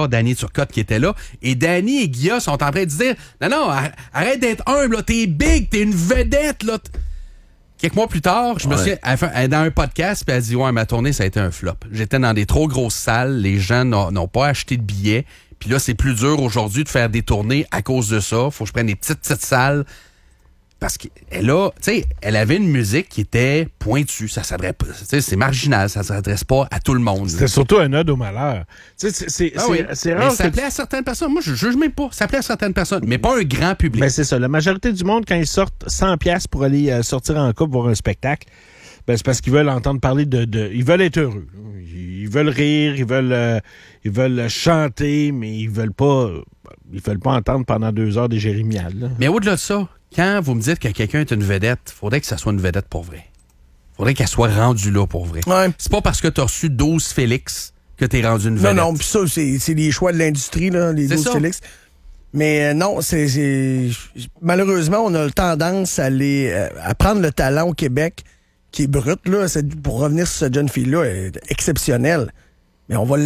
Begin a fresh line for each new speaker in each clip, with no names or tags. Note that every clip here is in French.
encore Danny Turcotte qui était là. Et Danny et Guilla sont en train de dire non, arrête d'être humble, là, t'es big, t'es une vedette. Là. Quelques mois plus tard, je me suis dans un podcast, puis elle a dit ma tournée, ça a été un flop. J'étais dans des trop grosses salles, les gens n'ont pas acheté de billets. Puis là, c'est plus dur aujourd'hui de faire des tournées à cause de ça. Faut que je prenne des petites salles. Parce qu'elle avait une musique qui était pointue. Ça s'adresse pas. C'est marginal. Ça s'adresse pas à tout le monde.
C'était surtout un ode au malheur. C'est rare.
Mais ça plaît à certaines personnes. Moi, je juge même pas. Ça plaît à certaines personnes, mais pas un grand public.
Ben, c'est ça. La majorité du monde, quand ils sortent 100$ pour aller sortir en couple voir un spectacle, ben, c'est parce qu'ils veulent entendre parler ils veulent être heureux. Ils veulent rire, ils veulent chanter, mais ils veulent pas entendre pendant 2 heures des jérémiades. Là.
Mais au-delà de ça, quand vous me dites que quelqu'un est une vedette, faudrait que ça soit une vedette pour vrai. Faudrait qu'elle soit rendue là pour vrai.
Ouais.
C'est pas parce que t'as reçu 12 Félix que t'es rendu une vedette.
Non, puis ça, c'est les choix de l'industrie, là, les 12 Félix. Mais non, malheureusement, on a tendance à prendre le talent au Québec, qui est brut, là, pour revenir sur cette jeune fille-là, elle est exceptionnelle. Mais on va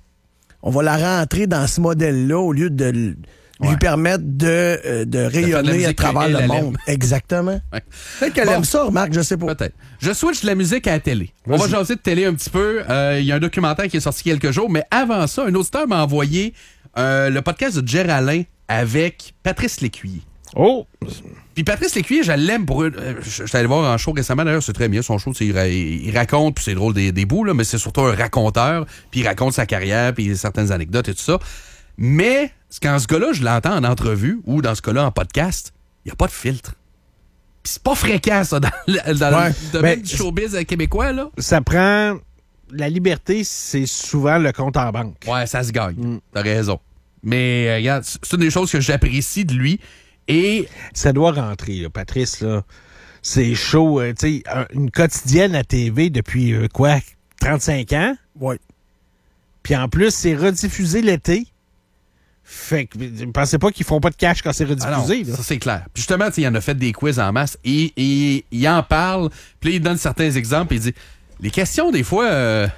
la rentrer dans ce modèle-là au lieu de lui permettre de rayonner à travers le monde. Exactement.
Ouais.
Peut-être qu'elle aime ça, remarque, je sais pas.
Peut-être. Je switch de la musique à la télé. On va jaser de télé un petit peu. Il y a un documentaire qui est sorti quelques jours, mais avant ça, un auditeur m'a envoyé le podcast de Jer Alain avec Patrice Lécuyer.
Oh!
Puis Patrice Lécuyer, je l'aime pour... je suis allé voir en show récemment, d'ailleurs, c'est très bien. Son show, il raconte, puis c'est drôle des bouts, là, mais c'est surtout un raconteur, puis il raconte sa carrière, puis certaines anecdotes et tout ça. Mais quand ce gars-là, je l'entends en entrevue, ou dans ce cas-là, en podcast, il n'y a pas de filtre. Puis c'est pas fréquent, ça, dans le domaine du showbiz québécois, là.
Ça prend... La liberté, c'est souvent le compte en banque.
Ouais, ça se gagne. T'as raison. Mais, regarde, c'est une des choses que j'apprécie de lui. Et
ça doit rentrer, là, Patrice, là. C'est chaud, tu sais, une quotidienne à TV depuis, 35 ans?
Oui.
Puis en plus, c'est rediffusé l'été. Fait que, ne pensez pas qu'ils font pas de cash quand c'est rediffusé.
Ça, c'est clair. Puis justement, il en a fait des quiz en masse et il en parle, puis là, il donne certains exemples et il dit, les questions, des fois,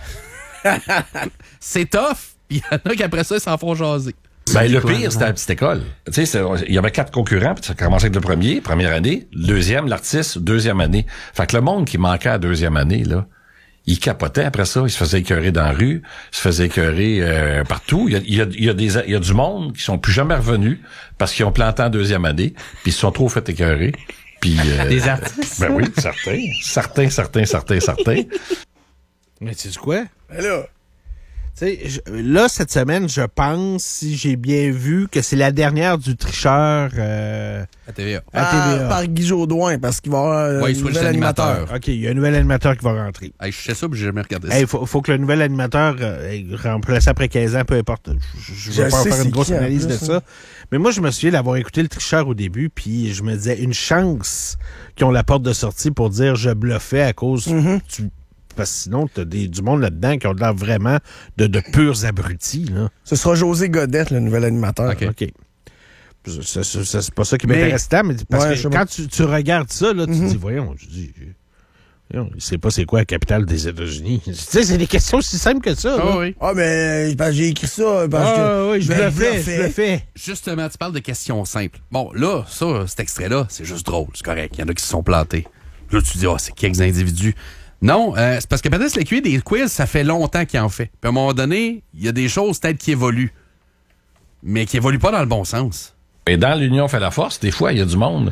c'est tough, puis il y en a qu'après ça, ils s'en font jaser.
Ben, le pire, c'était à la petite école. Tu sais, il y avait 4 concurrents, puis ça commençait avec le premier, première année, le deuxième, l'artiste, deuxième année. Fait que le monde qui manquait à la deuxième année, là, il capotait après ça, il se faisait écœurer dans la rue, il se faisait écœurer partout. Il y a du monde qui sont plus jamais revenus parce qu'ils ont planté en deuxième année, puis ils se sont trop fait écœurer. Puis
des artistes?
Ben oui, certains.
Mais tu sais quoi?
Ben là...
Là, cette semaine, je pense, si j'ai bien vu, que c'est la dernière du tricheur
à TVA.
Par Guy Jodoin, parce qu'il va y avoir un nouvel animateur.
OK, il y a un nouvel animateur qui va rentrer.
Hey, je sais ça, mais j'ai jamais regardé ça.
Il faut que le nouvel animateur remplace après 15 ans, peu importe. Je vais pas faire une grosse analyse de ça. Mais moi, je me souviens d'avoir écouté le tricheur au début, puis je me disais, une chance qu'ils ont la porte de sortie pour dire « je bluffais à cause parce que sinon, t'as du monde là-dedans qui ont l'air vraiment de purs abrutis. Là.
Ce sera José Godette, le nouvel animateur.
OK. C'est pas ça qui m'intéresse tant, mais parce que quand tu regardes ça, là, tu te dis, voyons, il sait pas c'est quoi la capitale des États-Unis. Tu sais, c'est des questions aussi simples que ça.
Oui.
Ah, mais j'ai écrit ça parce que...
Oui, je le fais.
Justement, tu parles de questions simples. Bon, là, cet extrait-là, c'est juste drôle, c'est correct. Il y en a qui se sont plantés. Là, tu dis, c'est quelques individus. Non, c'est parce que Patrice Lécuyer, des quiz, ça fait longtemps qu'il en fait. Puis à un moment donné, il y a des choses peut-être qui évoluent, mais qui évoluent pas dans le bon sens.
Et dans l'union fait la force, des fois, il y a du monde.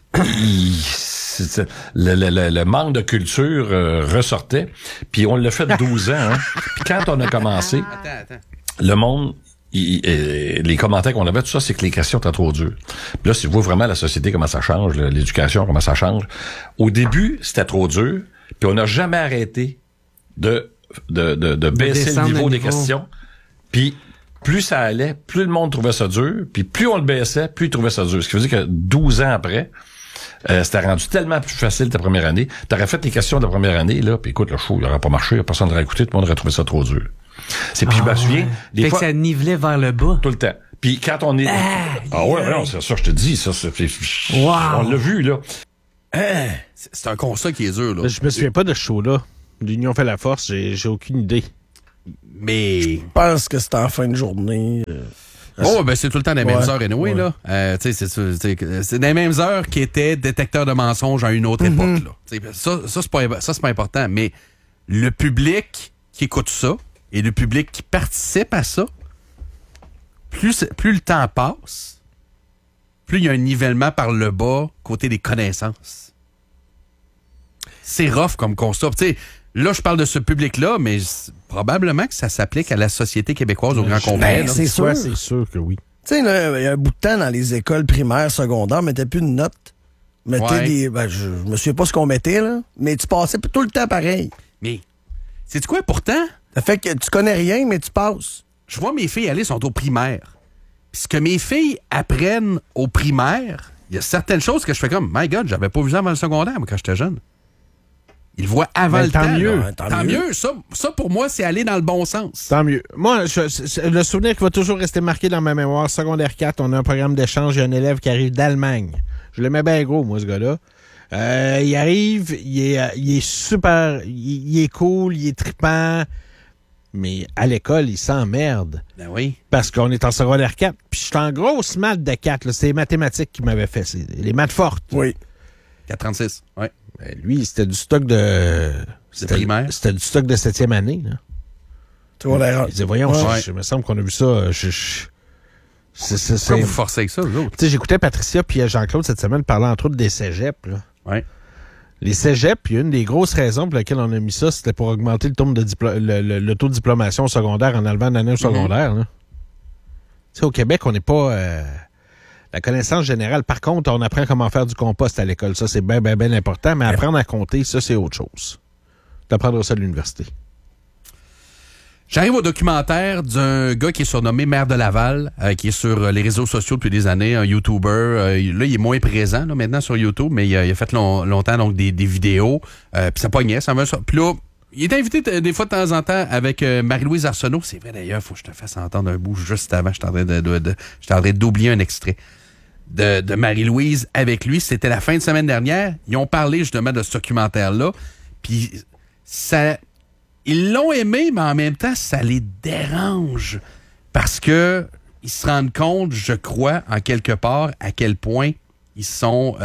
Le manque de culture ressortait. Puis on l'a fait 12 ans. Hein. Puis quand on a commencé, le monde... les commentaires qu'on avait, tout ça, c'est que les questions étaient trop dures. Puis là, si vous voyez vraiment la société, comment ça change, l'éducation, comment ça change. Au début, c'était trop dur. Puis on n'a jamais arrêté de baisser le niveau des questions. Puis plus ça allait, plus le monde trouvait ça dur. Puis plus on le baissait, plus il trouvait ça dur. Ce qui veut dire que 12 ans après, c'était rendu tellement plus facile ta première année. T'aurais fait les questions de la première année, là, puis écoute, le show, il n'aurait pas marché, personne n'aurait écouté, tout le monde aurait trouvé ça trop dur. Puis je me souviens, des fois...
que ça nivelait vers le bas.
Tout le temps. Puis quand on est... non, c'est ça, je te dis, ça, on l'a vu, là.
C'est un constat qui est dur, là.
Je me souviens pas de ce show-là. L'Union fait la force, j'ai aucune idée.
Mais...
Je pense que c'est en fin de journée.
Ben c'est tout le temps les mêmes heures anyway, là. C'est les mêmes heures qui étaient détecteurs de mensonges à une autre époque, là. Ça, c'est pas important. Mais le public qui écoute ça et le public qui participe à ça, plus le temps passe, plus il y a un nivellement par le bas côté des connaissances. C'est rough comme constat. T'sais, là, je parle de ce public-là, mais probablement que ça s'applique à la société québécoise au grand complet.
Ben, c'est sûr.
Ouais, c'est sûr que oui.
Tu sais, il y a un bout de temps dans les écoles primaires, secondaires, on mettait plus de notes. Je me souviens pas ce qu'on mettait, là, mais tu passais tout le temps pareil.
Mais, sais-tu quoi, pourtant?
Ça fait que tu connais rien, mais tu passes.
Je vois mes filles aller, sont au primaire. Puis ce que mes filles apprennent au primaire, il y a certaines choses que je fais comme, my God, j'avais pas vu ça avant le secondaire, moi, quand j'étais jeune. Ils le voient avant le temps.
Mieux.
Tant mieux. Ça, pour moi, c'est aller dans le bon sens.
Tant mieux. Moi, le souvenir qui va toujours rester marqué dans ma mémoire, secondaire 4, on a un programme d'échange, il y a un élève qui arrive d'Allemagne. Je l'aimais bien gros, moi, ce gars-là. Il arrive, il est super, il est cool, il est trippant, mais à l'école, il s'emmerde.
Ben oui.
Parce qu'on est en secondaire 4, puis je suis en grosse maths de 4, là. C'est les mathématiques qui m'avaient fait. C'est les maths fortes.
Oui.
436, oui.
Ben, lui, c'était du stock de...
primaire.
C'était du stock de 7e année, là. Il disait, voyons, il me semble qu'on a vu ça.
Pourquoi vous forcez avec ça, vous autres?
Tu sais, j'écoutais Patricia puis Jean-Claude cette semaine parler entre autres des cégeps, là.
Oui.
Les cégeps, puis une des grosses raisons pour lesquelles on a mis ça, c'était pour augmenter le taux de diplomation au secondaire en enlevant l'année au secondaire, là. Tu sais, au Québec, on n'est pas... La connaissance générale, par contre, on apprend comment faire du compost à l'école. Ça, c'est bien important. Mais apprendre à compter, ça, c'est autre chose. Tu apprendras ça à l'université.
J'arrive au documentaire d'un gars qui est surnommé Maire de Laval, qui est sur les réseaux sociaux depuis des années, un YouTuber. Là, il est moins présent là, maintenant sur YouTube, mais il a fait longtemps donc des vidéos. Puis ça pognait, ça va ça. Puis là, il est invité des fois de temps en temps avec Marie-Louise Arsenault. C'est vrai d'ailleurs, faut que je te fasse entendre un bout juste avant. J'étais en train d'oublier un extrait de Marie-Louise avec lui. C'était la fin de semaine dernière. Ils ont parlé justement de ce documentaire-là. Puis ça... Ils l'ont aimé, mais en même temps, ça les dérange. Parce que ils se rendent compte, je crois, en quelque part, à quel point ils sont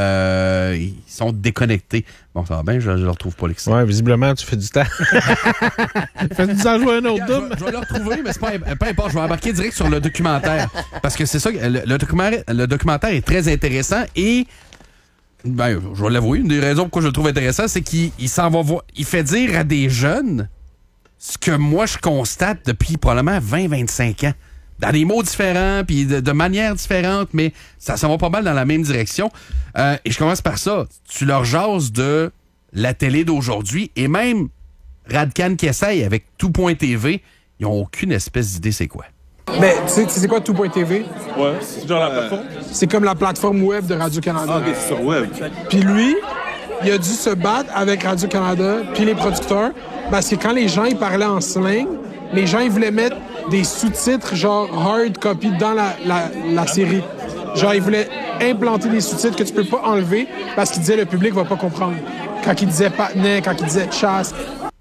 déconnectés. Bon, ça va bien, je ne le retrouve pas l'extrait.
Ouais, visiblement, tu fais du temps. Fais-nous en jouer un autre double.
Je vais le retrouver, mais c'est pas importe. Je vais embarquer direct sur le documentaire. Parce que c'est ça, le documentaire est très intéressant et ben, je vais l'avouer, une des raisons pourquoi je le trouve intéressant, c'est qu'il s'en va voir. Il fait dire à des jeunes ce que moi je constate depuis probablement 20-25 ans. Dans des mots différents, puis de manières différentes, mais ça va pas mal dans la même direction. Et je commence par ça. Tu leur jases de la télé d'aujourd'hui, et même Radcan qui essaye avec Tout.tv, ils n'ont aucune espèce d'idée c'est quoi.
Ben, tu sais c'est quoi Tout.tv?
Ouais, c'est genre la plateforme.
C'est comme la plateforme web de Radio-Canada.
Ah, ok, c'est sur web.
Puis lui, il a dû se battre avec Radio-Canada puis les producteurs parce que quand les gens ils parlaient en slang, les gens ils voulaient mettre des sous-titres genre hard copy dans la série. Genre ils voulaient implanter des sous-titres que tu peux pas enlever parce qu'ils disaient le public va pas comprendre. Quand ils disaient patinet, quand ils disaient chasse.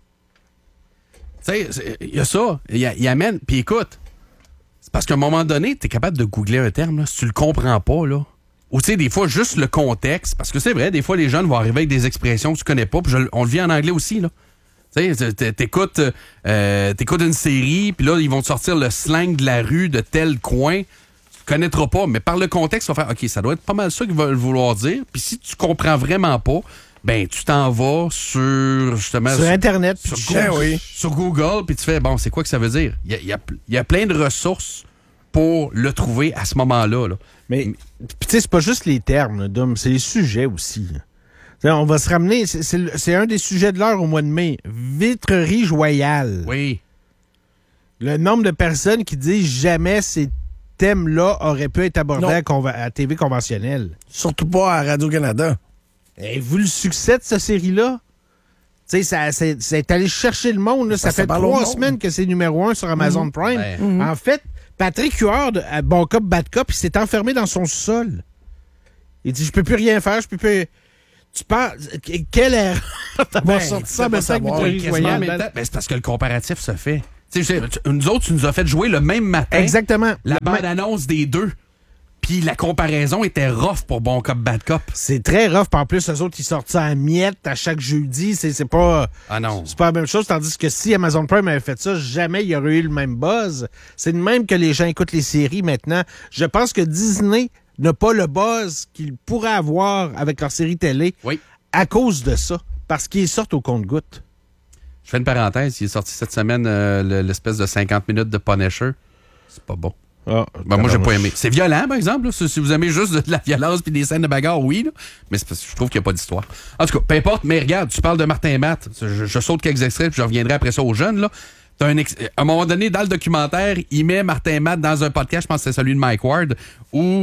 Tu sais, il y a ça. Il amène. Puis écoute, c'est parce qu'à un moment donné, tu es capable de googler un terme, là, si tu le comprends pas, là. Ou tu sais, des fois, juste le contexte, parce que c'est vrai, des fois, les jeunes vont arriver avec des expressions que tu connais pas, puis on le vit en anglais aussi, là. Tu sais, t'écoutes une série, puis là, ils vont te sortir le slang de la rue de tel coin. Tu connaîtras pas, mais par le contexte, tu vas faire, OK, ça doit être pas mal ça qu'ils veulent vouloir dire. Puis si tu comprends vraiment pas, ben tu t'en vas sur, justement...
Sur Internet.
Sur Google, puis tu fais, bon, c'est quoi que ça veut dire? Il y a plein de ressources pour le trouver à ce moment-là. Là.
Mais, tu sais, c'est pas juste les termes, Dom, c'est les sujets aussi. T'sais, on va se ramener, c'est un des sujets de l'heure au mois de mai. Vitrerie Joyale.
Oui.
Le nombre de personnes qui disent jamais ces thèmes-là auraient pu être abordés à TV conventionnelle.
Surtout pas à Radio-Canada.
Avez-vous le succès de cette série-là? Tu sais, c'est allé chercher le monde. Là. Ça fait 3 semaines que c'est numéro 1 sur Amazon Prime. En fait, Patrick Huard, à Bon Cop, Bad Cop, il s'est enfermé dans son sol. Il dit, je peux plus rien faire, je peux plus... Tu penses... Quelle erreur d'avoir sorti ça, mais ça avec Vitrerie Joyale.
C'est parce que le comparatif se fait. Nous autres, tu nous as fait jouer le même matin.
Exactement.
La bande-annonce des deux. Puis la comparaison était rough pour Bon Cop, Bad Cop.
C'est très rough. Puis en plus, eux autres, ils sortent ça à miettes à chaque jeudi. C'est pas...
Ah non.
C'est pas la même chose. Tandis que si Amazon Prime avait fait ça, jamais il y aurait eu le même buzz. C'est de même que les gens écoutent les séries maintenant. Je pense que Disney n'a pas le buzz qu'ils pourraient avoir avec leur série télé à cause de ça. Parce qu'ils sortent au compte-gouttes.
Je fais une parenthèse. Il est sorti cette semaine l'espèce de 50 minutes de Punisher. C'est pas bon.
Ah,
moi, j'ai pas aimé. C'est violent, par exemple. Là. Si vous aimez juste de la violence puis des scènes de bagarre, oui. Là. Mais c'est parce que je trouve qu'il n'y a pas d'histoire. En tout cas, peu importe. Mais regarde, tu parles de Martin Matt. Je saute quelques extraits puis je reviendrai après ça aux jeunes. Là. À un moment donné, dans le documentaire, il met Martin Matt dans un podcast, je pense que c'est celui de Mike Ward, où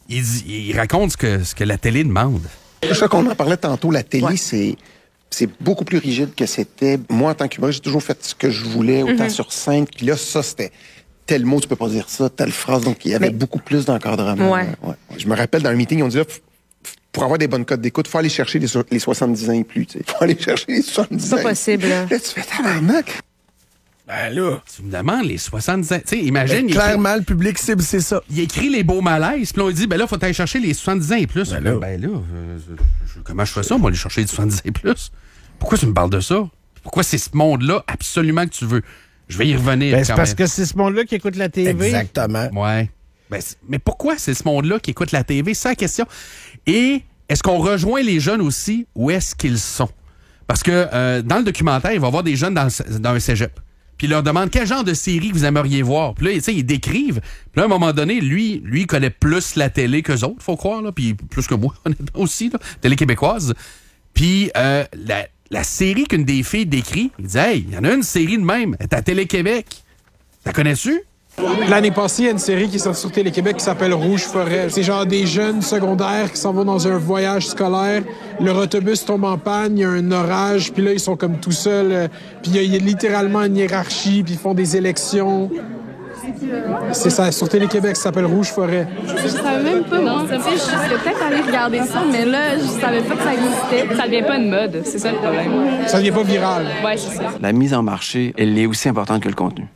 il raconte ce que la télé demande.
C'est ça qu'on en parlait tantôt. La télé, c'est beaucoup plus rigide que c'était. Moi, en tant qu'humoriste, j'ai toujours fait ce que je voulais, autant sur scène. Puis là, ça, c'était... tel mot, tu peux pas dire ça, telle phrase. Donc, il y avait beaucoup plus d'encadrement. Ouais. Je me rappelle, dans un meeting, on disait, pour avoir des bonnes cotes d'écoute, il faut aller chercher les 70 ans et plus. Il faut aller chercher les 70 ans.
C'est pas possible.
Là, tu fais tabarnak.
Ben là.
Tu me demandes les 70 ans. Tu sais, imagine.
Clairement, le public cible, c'est ça.
Il écrit les beaux malaises, puis là, on dit, ben là, faut aller chercher les 70 ans et plus. Comment je fais ça, moi, aller chercher les 70 ans et plus? Pourquoi tu me parles de ça? Pourquoi c'est ce monde-là absolument que tu veux? Je vais y revenir.
C'est parce que c'est ce monde-là qui écoute la TV.
Exactement.
Ouais. Mais pourquoi c'est ce monde-là qui écoute la TV? C'est la question. Et est-ce qu'on rejoint les jeunes aussi? Où est-ce qu'ils sont? Parce que dans le documentaire, il va y avoir des jeunes dans un cégep. Puis il leur demande quel genre de série vous aimeriez voir. Puis là, tu sais, ils décrivent. Puis là, à un moment donné, lui, il connaît plus la télé qu'eux autres, faut croire. Là. Puis plus que moi, honnêtement aussi. Là. Télé québécoise. Puis la série qu'une des filles décrit, il dit « Hey, il y en a une série de même, elle est à Télé-Québec. T'as connais-tu? »
L'année passée, il y a une série qui est sortie sur Télé-Québec qui s'appelle Rouge Forêt. C'est genre des jeunes secondaires qui s'en vont dans un voyage scolaire. Leur autobus tombe en panne, il y a un orage, puis là, ils sont comme tout seuls. Puis il y a littéralement une hiérarchie, puis ils font des élections. C'est ça, sur Télé-Québec, ça s'appelle Rouge Forêt.
Je savais même pas, non. Je serais peut-être allée regarder ça, mais là, je savais pas que ça existait. Ça devient pas une mode, c'est ça le problème.
Ça devient pas viral.
Ouais, c'est ça.
La mise en marché, elle est aussi importante que le contenu.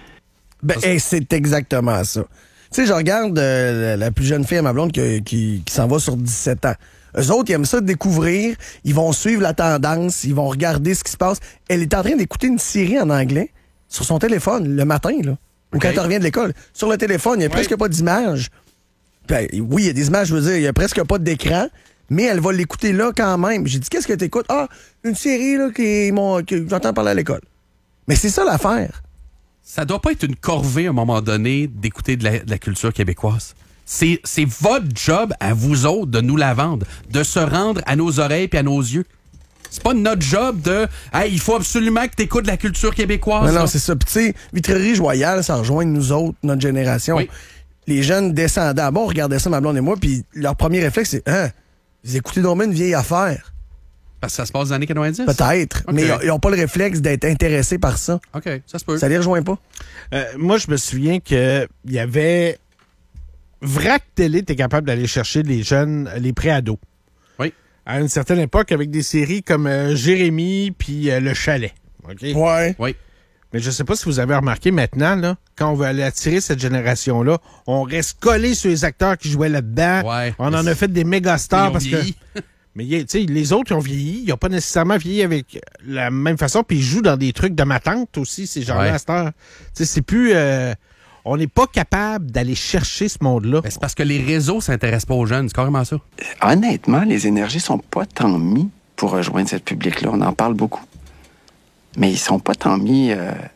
C'est exactement ça. Tu sais, je regarde la plus jeune fille à ma blonde qui s'en va sur 17 ans. Eux autres, ils aiment ça de découvrir. Ils vont suivre la tendance. Ils vont regarder ce qui se passe. Elle est en train d'écouter une série en anglais sur son téléphone le matin, là. Ou quand elle revient de l'école. Sur le téléphone, il n'y a presque pas d'images. Ben, oui, il y a des images, je veux dire, il n'y a presque pas d'écran, mais elle va l'écouter là quand même. J'ai dit, qu'est-ce que t'écoutes? Ah, une série là, que j'entends parler à l'école. Mais c'est ça l'affaire.
Ça doit pas être une corvée à un moment donné d'écouter de la culture québécoise. C'est votre job à vous autres de nous la vendre, de se rendre à nos oreilles et à nos yeux. C'est pas notre job de « Hey, il faut absolument que tu écoutes la culture québécoise. »
Non, c'est ça. Puis tu sais, Vitrerie Joyale, ça rejoint nous autres, notre génération. Oui. Les jeunes descendants, bon, on regardait ça, ma blonde et moi, puis leur premier réflexe, c'est « Hein, vous écoutez donc une vieille affaire. »
Parce que ça se passe dans les années 90?
Peut-être, okay. Mais ils n'ont pas le réflexe d'être intéressés par ça.
OK, ça se peut.
Ça les rejoint pas.
Moi, je me souviens qu'il y avait... Vrac Télé était capable d'aller chercher les jeunes, les pré-ados.
Oui.
À une certaine époque, avec des séries comme Jérémy puis Le Chalet. Okay?
Ouais.
Oui.
Mais je sais pas si vous avez remarqué maintenant, là, quand on veut aller attirer cette génération-là, on reste collé sur les acteurs qui jouaient là-dedans.
Ouais.
On en a fait des méga stars parce
vieilli.
que... Mais tu sais, les autres, ils ont vieilli. Ils n'ont pas nécessairement vieilli avec la même façon. Puis ils jouent dans des trucs de ma tante aussi, ces gens-là, à cette heure. Tu sais, c'est plus... on n'est pas capable d'aller chercher ce monde-là.
Ben, c'est parce que les réseaux s'intéressent pas aux jeunes. C'est carrément ça.
Honnêtement, les énergies sont pas tant mis pour rejoindre ce public-là. On en parle beaucoup. Mais ils sont pas tant mis...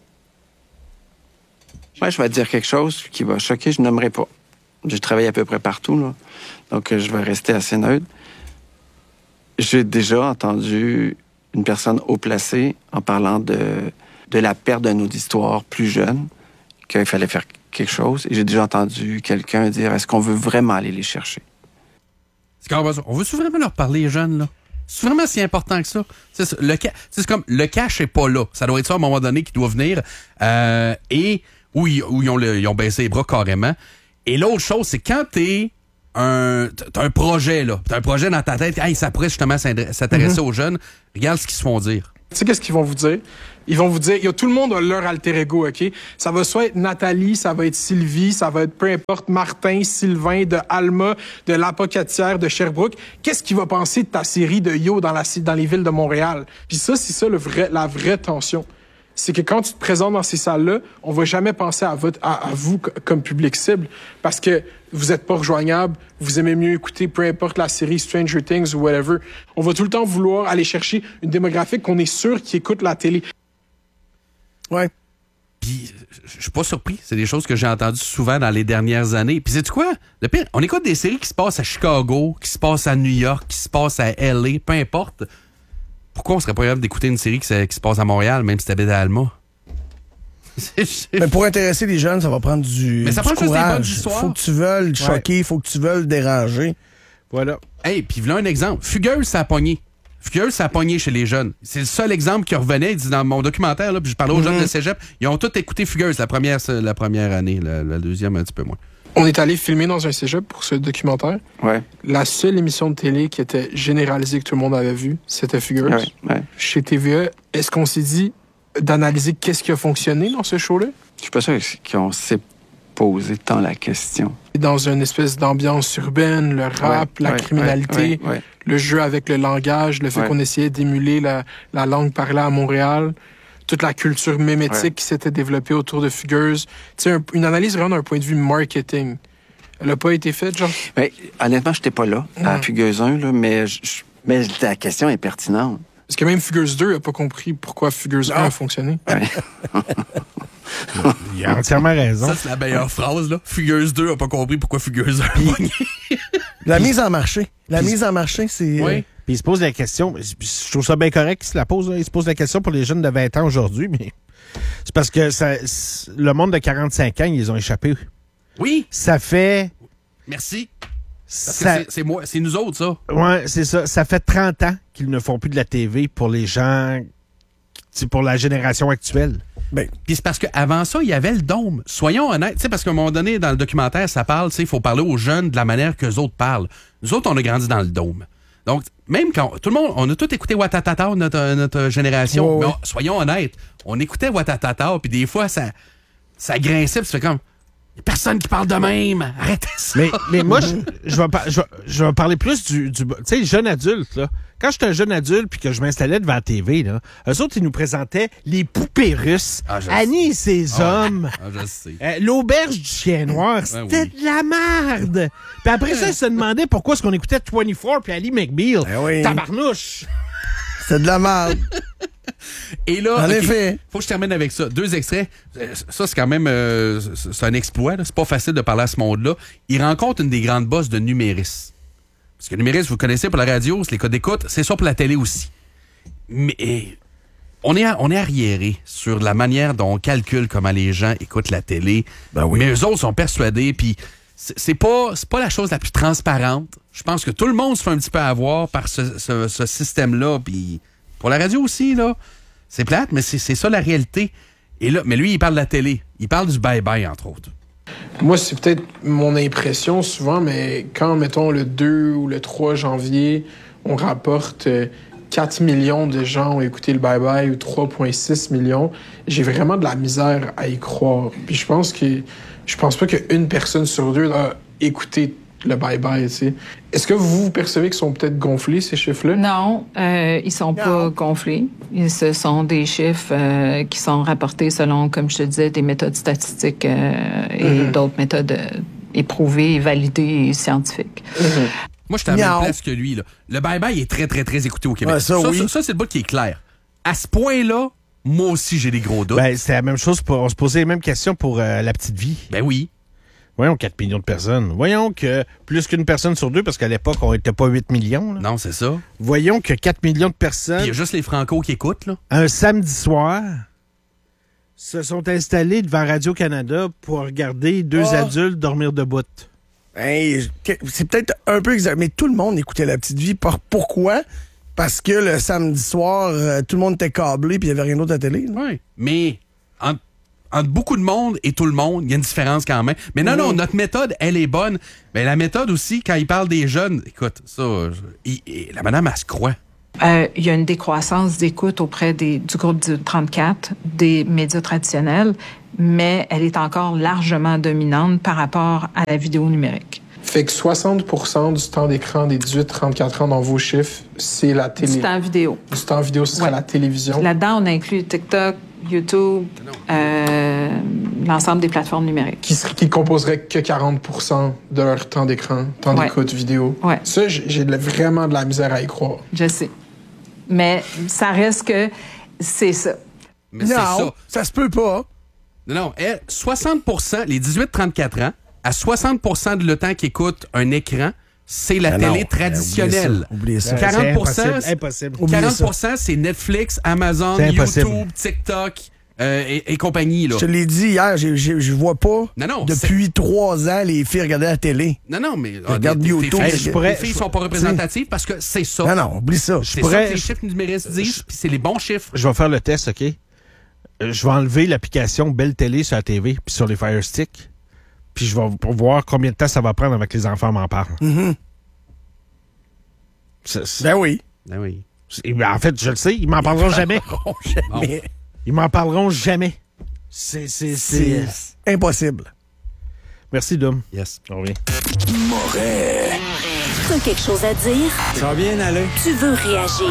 Moi, je vais te dire quelque chose qui va choquer. Je nommerai pas. Je travaille à peu près partout, là. Donc, je vais rester assez neutre. J'ai déjà entendu une personne haut placée en parlant de la perte d'un auditoire plus jeune, qu'il fallait faire quelque chose. Et j'ai déjà entendu quelqu'un dire, est-ce qu'on veut vraiment aller les chercher?
C'est carrément ça. On veut-tu vraiment leur parler, les jeunes, là? C'est vraiment si important que ça? C'est comme le cash est pas là. Ça doit être ça à un moment donné qui doit venir. Et où ils ont baissé les bras carrément. Et l'autre chose, c'est quand t'as un projet, là. T'as un projet dans ta tête. Hey, ça pourrait justement s'intéresser aux jeunes. Regarde ce qu'ils se font dire.
Tu sais qu'est-ce qu'ils vont vous dire? Ils vont vous dire, tout le monde a leur alter ego, OK? Ça va soit être Nathalie, ça va être Sylvie, ça va être peu importe Martin, Sylvain, de Alma, de l'Apocatière, de Sherbrooke. Qu'est-ce qu'il va penser de ta série de Yo dans les villes de Montréal? Puis ça, c'est ça la vraie tension. C'est que quand tu te présentes dans ces salles-là, on va jamais penser à vous comme public cible parce que vous êtes pas rejoignable, vous aimez mieux écouter peu importe la série Stranger Things ou whatever. On va tout le temps vouloir aller chercher une démographique qu'on est sûr qui écoute la télé.
Ouais.
Puis, je suis pas surpris. C'est des choses que j'ai entendues souvent dans les dernières années. Puis, sais-tu quoi? Le pire, on écoute des séries qui se passent à Chicago, qui se passent à New York, qui se passent à LA, peu importe. Pourquoi on serait pas capable d'écouter une série qui se passe à Montréal, même si t'habites à Alma?
Mais pour intéresser les jeunes, ça va prendre du courage. Faut que tu veuilles choquer, faut que tu veuilles déranger.
Voilà. Hey, puis voilà un exemple. Fugueuse, ça a pogné. Fugueuse, ça a pogné chez les jeunes. C'est le seul exemple qui revenait. Il dit dans mon documentaire, là, puis je parlais aux jeunes de cégep, ils ont tous écouté Fugueuse la première année, la deuxième un petit peu moins.
On est allé filmer dans un cégep pour ce documentaire.
Ouais.
La seule émission de télé qui était généralisée, que tout le monde avait vue, c'était Fugueuse.
Ouais.
Chez TVA, est-ce qu'on s'est dit d'analyser qu'est-ce qui a fonctionné dans ce show-là?
Je suis pas sûr qu'on s'est posé tant la question.
Dans une espèce d'ambiance urbaine, le rap, la criminalité, le jeu avec le langage, le fait qu'on essayait d'émuler la langue parlée à Montréal, toute la culture mémétique qui s'était développée autour de Fugueuse. Tu sais, une analyse vraiment d'un point de vue marketing. Elle n'a pas été faite, genre?
Ben, honnêtement, j'étais pas là, à Fugueuse 1, là, mais la question est pertinente.
Parce que même Fugueuse 2 n'a pas compris pourquoi Fugueuse 1 a fonctionné.
Il a entièrement raison.
Ça, c'est la meilleure phrase, là. Fugueuse 2 n'a pas compris pourquoi Fugueuse 1 a pogné.
La mise en marché. La mise en marché, c'est...
Oui. Puis il se pose la question, je trouve ça bien correct qu'il se la pose, là. Il se pose la question pour les jeunes de 20 ans aujourd'hui, mais c'est parce que le monde de 45 ans, ils ont échappé.
Oui.
Ça fait...
Merci. C'est nous autres, ça.
Oui, c'est ça. Ça fait 30 ans qu'ils ne font plus de la TV pour les gens, pour la génération actuelle.
Puis c'est parce qu'avant ça, il y avait le dôme. Soyons honnêtes. Parce qu'à un moment donné, dans le documentaire, ça parle, il faut parler aux jeunes de la manière qu'eux autres parlent. Nous autres, on a grandi dans le dôme. Donc, même quand tout le monde, on a tous écouté Watatata, notre génération. Mais soyons honnêtes, on écoutait Watatata, puis des fois, ça grinçait, puis ça fait comme... Il n'y a personne qui parle de même. Arrêtez ça.
Mais moi, je vais parler plus du tu sais, jeune adulte, là. Quand j'étais un jeune adulte puis que je m'installais devant la TV, là, eux autres, ils nous présentaient les poupées russes, Annie et ses hommes,
je sais.
l'auberge du chien noir. C'était de la merde. Puis après ça, ils se demandaient pourquoi est-ce qu'on écoutait 24 puis Ali McBeal. Tabarnouche.
C'est de la merde.
Et là,
en effet.
Faut que je termine avec ça. 2 extraits. Ça, c'est quand même c'est un exploit. Là. C'est pas facile de parler à ce monde-là. Il rencontre une des grandes bosses de Numéris. Parce que Numéris, vous connaissez pour la radio, c'est les codes d'écoute. C'est ça pour la télé aussi. Mais on est arriéré sur la manière dont on calcule comment les gens écoutent la télé. Mais eux autres sont persuadés. Puis c'est pas la chose la plus transparente. Je pense que tout le monde se fait un petit peu avoir par ce système-là. Puis pour la radio aussi, là, c'est plate, mais c'est ça la réalité. Et là, mais lui, il parle de la télé. Il parle du bye-bye, entre autres.
Moi, c'est peut-être mon impression souvent, mais quand, mettons, le 2 ou le 3 janvier, on rapporte 4 millions de gens ont écouté le bye-bye ou 3,6 millions, j'ai vraiment de la misère à y croire. Puis je pense pas qu'une personne sur 2 a écouté le bye-bye, tu sais. Est-ce que vous percevez qu'ils sont peut-être gonflés, ces chiffres-là?
Non, ils sont pas gonflés. Ce sont des chiffres qui sont rapportés selon, comme je te disais, des méthodes statistiques et d'autres méthodes éprouvées, validées et scientifiques.
Moi, je suis à la même place que lui, là. Le bye-bye est très, très, très écouté au Québec. Ça, c'est le bout qui est clair. À ce point-là, moi aussi, j'ai des gros doutes.
C'est la même chose. On se posait les mêmes questions pour La Petite Vie.
Ben oui.
Voyons 4 millions de personnes. Voyons que plus qu'une personne sur 2, parce qu'à l'époque, on n'était pas 8 millions. Là.
Non, c'est ça.
Voyons que 4 millions de personnes...
Il y a juste les Franco qui écoutent, là.
Un samedi soir, se sont installés devant Radio-Canada pour regarder 2 adultes dormir debout.
Hey, c'est peut-être un peu exact, mais tout le monde écoutait La Petite Vie. Pourquoi? Parce que le samedi soir, tout le monde était câblé puis il n'y avait rien d'autre à la télé.
Oui, mais... Entre beaucoup de monde et tout le monde, il y a une différence quand même. Mais non, notre méthode, elle est bonne. Mais la méthode aussi, quand il parle des jeunes, écoute, ça, la madame, elle se croit.
Il y a une décroissance d'écoute auprès du groupe du 34, des médias traditionnels, mais elle est encore largement dominante par rapport à la vidéo numérique.
Fait que 60% du temps d'écran des 18-34 ans dans vos chiffres, c'est la télé.
Du temps vidéo.
Du temps vidéo, ce serait la télévision.
Là-dedans, on inclut TikTok, YouTube, l'ensemble des plateformes numériques.
Qui composerait que 40% de leur temps d'écran, temps d'écoute vidéo.
Ouais.
Ça, j'ai vraiment de la misère à y croire.
Je sais. Mais ça reste que c'est ça.
Mais non,
ça se peut pas.
Non, 60%, les 18-34 ans, à 60% de le temps qu'écoute un écran, c'est la télé traditionnelle.
Oubliez ça.
40%,
impossible.
40%, c'est Netflix, Amazon, YouTube, TikTok et compagnie. Là.
Je te l'ai dit hier, je vois pas depuis 3 ans les filles regarder la télé.
Non, mais
regarde YouTube.
Les filles sont pas représentatives parce que c'est ça.
Non, oublie ça.
C'est ça que les chiffres numériques disent, puis c'est les bons chiffres.
Je vais faire le test, OK? Je vais enlever l'application Belle Télé sur la TV puis sur les Fire Stick. Puis je vais voir combien de temps ça va prendre avec que les enfants m'en parlent.
Mm-hmm. Ben oui.
Ben oui.
En fait, je le sais, ils m'en parleront jamais. Ils m'en parleront jamais. C'est
impossible.
Merci, Dom.
Yes.
On revient.
Moret. Tu as quelque chose à dire?
Ça va bien aller.
Tu veux réagir?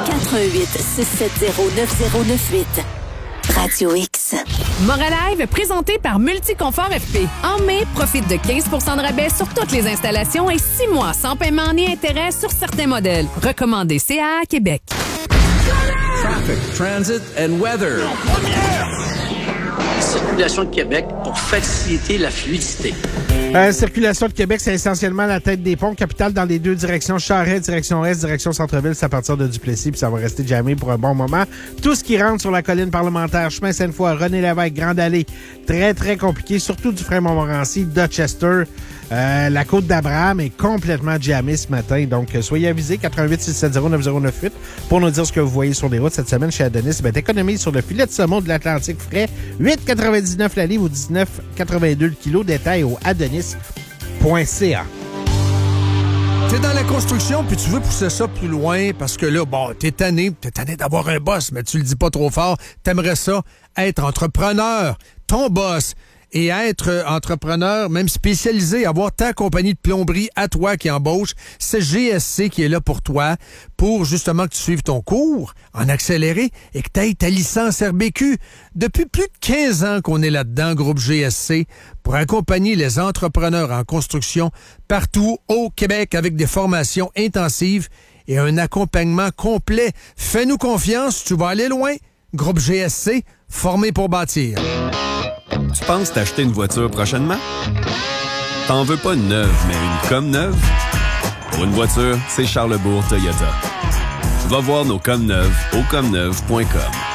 88-670-9098. Radio X.
Moret Live, présenté par Multiconfort FP. En mai, profite de 15 % de rabais sur toutes les installations et 6 mois sans paiement ni intérêt sur certains modèles. Recommandé CAA Québec.
Traffic, transit and weather.
Circulation de Québec pour faciliter la fluidité.
Circulation de Québec, c'est essentiellement la tête des ponts, capitale dans les deux directions, Charest, direction Est, direction Centre-Ville, c'est à partir de Duplessis, puis ça va rester jammé pour un bon moment. Tout ce qui rentre sur la colline parlementaire, chemin Sainte-Foy, René Lévesque, Grande Allée, très, très compliqué, surtout du frein Montmorency, Dorchester. La côte d'Abraham est complètement jammée ce matin, donc soyez avisés, 88-670-9098 pour nous dire ce que vous voyez sur les routes cette semaine chez Adonis. Économie sur le filet de saumon de l'Atlantique frais, 8,99 la livre ou 19,82 le kilo. Détail au adonis.ca.
T'es dans la construction puis tu veux pousser ça plus loin parce que là, t'es tanné d'avoir un boss, mais tu le dis pas trop fort. T'aimerais ça être entrepreneur, ton boss. Et être entrepreneur, même spécialisé, avoir ta compagnie de plomberie à toi qui embauche, c'est GSC qui est là pour toi, pour justement que tu suives ton cours en accéléré et que tu aies ta licence RBQ. Depuis plus de 15 ans qu'on est là-dedans, groupe GSC, pour accompagner les entrepreneurs en construction partout au Québec avec des formations intensives et un accompagnement complet. Fais-nous confiance, tu vas aller loin. Groupe GSC, formé pour bâtir.
Tu penses t'acheter une voiture prochainement? T'en veux pas une neuve, mais une comme neuve? Pour une voiture, c'est Charlesbourg Toyota. Va voir nos comme neuves au comneuve.com.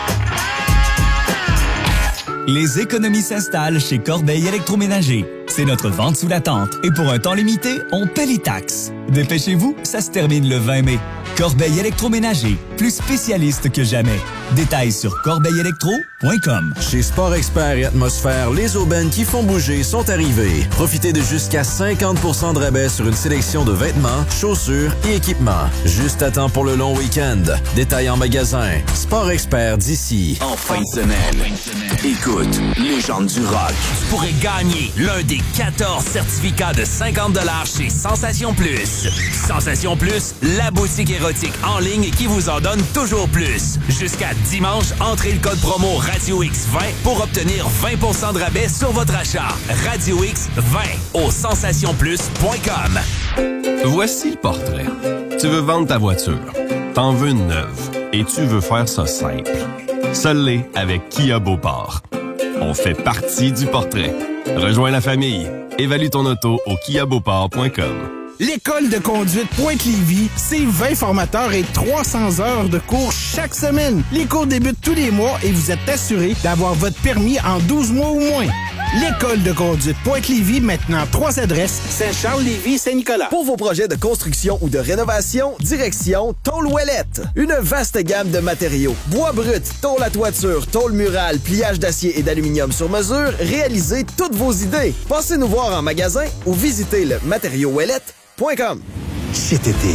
Les économies s'installent chez Corbeil Électroménager. C'est notre vente sous la tente et pour un temps limité, on paie les taxes. Dépêchez-vous, ça se termine le 20 mai. Corbeil Électroménager, plus spécialiste que jamais. Détails sur corbeillelectro.com.
Chez Sport Expert et Atmosphère, les aubaines qui font bouger sont arrivées. Profitez de jusqu'à 50% de rabais sur une sélection de vêtements, chaussures et équipements. Juste à temps pour le long week-end. Détails en magasin. Sport Expert d'ici.
En fin de semaine, écoute, Légende du rock.
Tu pourrais gagner l'un des 14 certificats de 50$ chez Sensation Plus. Sensation Plus, la boutique érotique en ligne qui vous en donne toujours plus. Jusqu'à dimanche, entrez le code promo Radio X20 pour obtenir 20% de rabais sur votre achat. Radio X20 au sensationplus.com.
Voici le portrait. Tu veux vendre ta voiture. T'en veux une neuve. Et tu veux faire ça simple. Seul l'est avec Kia Beauport. On fait partie du portrait. Rejoins la famille. Évalue ton auto au kiabeauport.com.
L'école de conduite Pointe-Lévis, c'est 20 formateurs et 300 heures de cours chaque semaine. Les cours débutent tous les mois et vous êtes assuré d'avoir votre permis en 12 mois ou moins. L'école de conduite Pointe-Lévis, maintenant 3 adresses, Saint-Charles-Lévis et Saint-Nicolas.
Pour vos projets de construction ou de rénovation, direction Tôle Ouellette. Une vaste gamme de matériaux. Bois brut, tôle à toiture, tôle murale, pliage d'acier et d'aluminium sur mesure, réalisez toutes vos idées. Passez nous voir en magasin ou visitez le matériauxouellette.com.
Cet été,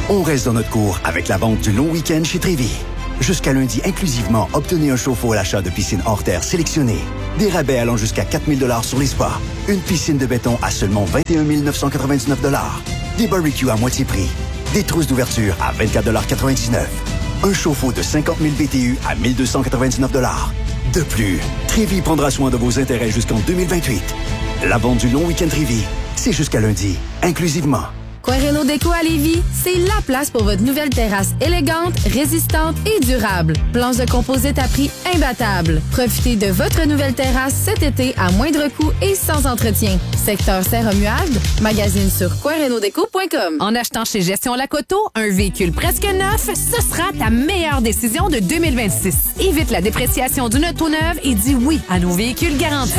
On reste dans notre cours avec la vente du long week-end chez Trévi. Jusqu'à lundi inclusivement, obtenez un chauffe-eau à l'achat de piscine hors terre sélectionnée. Des rabais allant jusqu'à 4 000 $ sur les spas. Une piscine de béton à seulement 21 999 $. Des barbecues à moitié prix. Des trousses d'ouverture à 24,99 $. Un chauffe-eau de 50 000 BTU à 1 299 $. De plus, Trévi prendra soin de vos intérêts jusqu'en 2028. La vente du long week-end Trévi, c'est jusqu'à lundi, inclusivement.
Coin Renault Déco à Lévis, c'est la place pour votre nouvelle terrasse élégante, résistante et durable. Planches de composite à prix imbattable. Profitez de votre nouvelle terrasse cet été à moindre coût et sans entretien. Secteur Saint-Romuald, magazine sur coinrenaultdeco.com.
En achetant chez Gestion Lacoto, un véhicule presque neuf, ce sera ta meilleure décision de 2026. Évite la dépréciation d'une auto neuve et dis oui à nos véhicules garantis.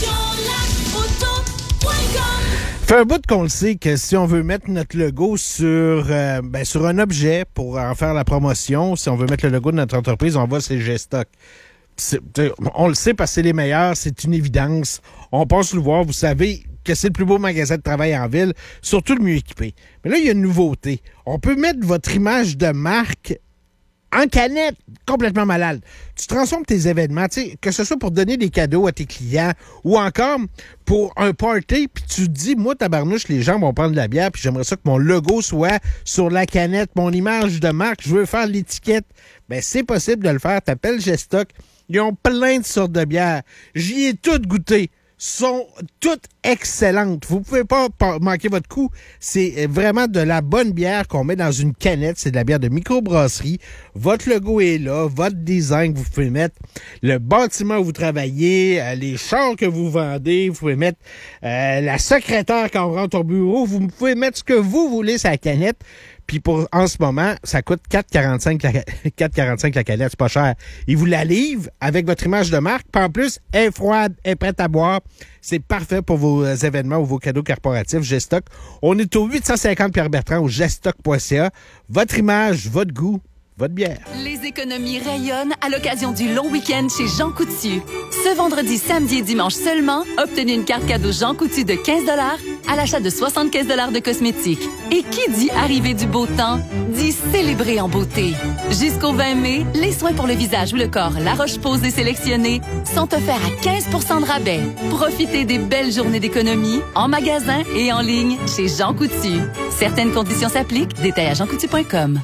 Fait un bout qu'on le sait que si on veut mettre notre logo sur un objet pour en faire la promotion, si on veut mettre le logo de notre entreprise, on va chez Gestock. On le sait parce que c'est les meilleurs, c'est une évidence. On passe le voir, vous savez que c'est le plus beau magasin de travail en ville, surtout le mieux équipé. Mais là, il y a une nouveauté. On peut mettre votre image de marque en canette, complètement malade. Tu transformes tes événements, tu sais, que ce soit pour donner des cadeaux à tes clients ou encore pour un party, puis tu te dis, moi, tabarnouche, les gens vont prendre de la bière, puis j'aimerais ça que mon logo soit sur la canette, mon image de marque, je veux faire l'étiquette. Ben, c'est possible de le faire. T'appelles Gestock. Ils ont plein de sortes de bières. J'y ai toutes goûté. Sont toutes excellentes. Vous pouvez pas manquer votre coup. C'est vraiment de la bonne bière qu'on met dans une canette. C'est de la bière de microbrasserie. Votre logo est là. Votre design, vous pouvez mettre le bâtiment où vous travaillez, les chars que vous vendez. Vous pouvez mettre la secrétaire quand on rentre au bureau. Vous pouvez mettre ce que vous voulez sur la canette. Puis en ce moment, ça coûte 4,45 la canette, c'est pas cher. Ils vous la livrent avec votre image de marque. Puis en plus, elle est froide, elle est prête à boire. C'est parfait pour vos événements ou vos cadeaux corporatifs. Gestock. On est au 850 Pierre-Bertrand au gestock.ca. Votre image, votre goût, votre bière.
Les économies rayonnent à l'occasion du long week-end chez Jean Coutu. Ce vendredi, samedi et dimanche seulement, obtenez une carte cadeau Jean Coutu de 15 $ à l'achat de 75 $ de cosmétiques. Et qui dit arrivée du beau temps, dit célébrer en beauté. Jusqu'au 20 mai, les soins pour le visage ou le corps La Roche-Posay sélectionnés sont offerts à 15 % de rabais. Profitez des belles journées d'économie en magasin et en ligne chez Jean Coutu. Certaines conditions s'appliquent. Détails à jeancoutu.com.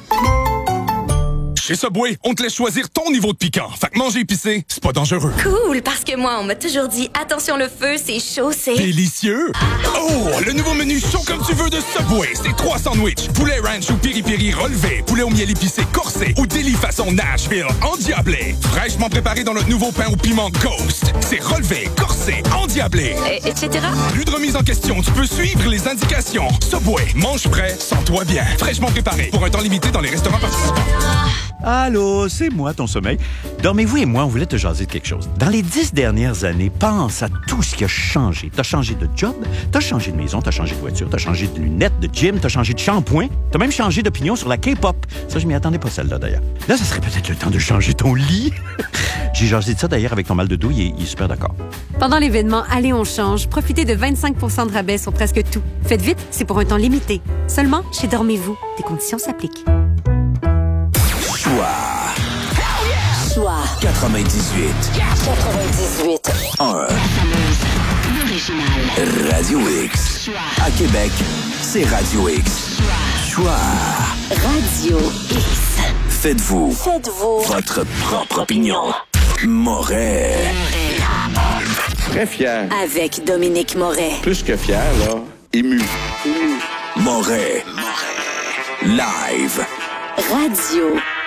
Chez Subway, on te laisse choisir ton niveau de piquant. Fait que manger épicé, c'est pas dangereux.
Cool, parce que moi, on m'a toujours dit, attention le feu, c'est chaud, c'est...
Délicieux! Oh, le nouveau menu chaud comme tu veux de Subway. C'est 3 sandwichs. Poulet ranch ou piri-piri relevé. Poulet au miel épicé corsé. Ou délit façon Nashville endiablé. Fraîchement préparé dans notre nouveau pain au piment Ghost. C'est relevé, corsé, endiablé.
Etc.
Plus de remise en question. Tu peux suivre les indications. Subway, mange prêt, sens-toi bien. Fraîchement préparé. Pour un temps limité dans les restaurants participants.
Allô, c'est moi, ton sommeil. Dormez-vous et moi, on voulait te jaser de quelque chose. Dans les 10 dernières années, pense à tout ce qui a changé. T'as changé de job, t'as changé de maison, t'as changé de voiture, t'as changé de lunettes, de gym, t'as changé de shampoing, t'as même changé d'opinion sur la K-pop. Ça, je m'y attendais pas, celle-là, d'ailleurs. Là, ça serait peut-être le temps de changer ton lit. J'ai jasé de ça, d'ailleurs, avec ton mal de dos, il est super d'accord.
Pendant l'événement Allez, on change, profitez de 25 % de rabais sur presque tout. Faites vite, c'est pour un temps limité. Seulement chez Dormez-vous. Des conditions s'appliquent.
Choix 98 1 Radio X. À Québec, c'est Radio X. Choix
Radio X.
Faites-vous votre propre opinion. Moret.
Très fier.
Avec Dominique Moret.
Plus que fier, là. Ému.
Moret. Live.
Radio